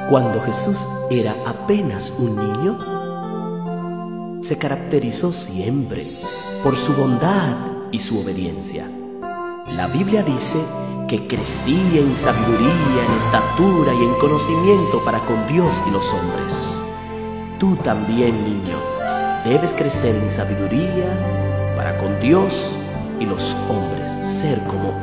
Cuando Jesús era apenas un niño, se caracterizó siempre por su bondad y su obediencia. La Biblia dice que crecía en sabiduría, en estatura y en conocimiento para con Dios y los hombres. Tú también, niño, debes crecer en sabiduría para con Dios y los hombres, ser como